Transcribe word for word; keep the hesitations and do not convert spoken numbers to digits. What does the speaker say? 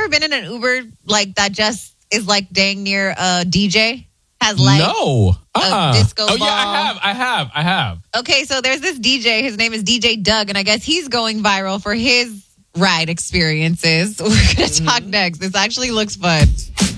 been in an Uber like that just is like dang near a D J? Has like no. Uh-uh. a disco ball? Oh, yeah, I have. I have. I have. Okay, so there's this D J. His name is D J Doug, and I guess he's going viral for his ride experiences. We're going to talk next. This actually looks fun.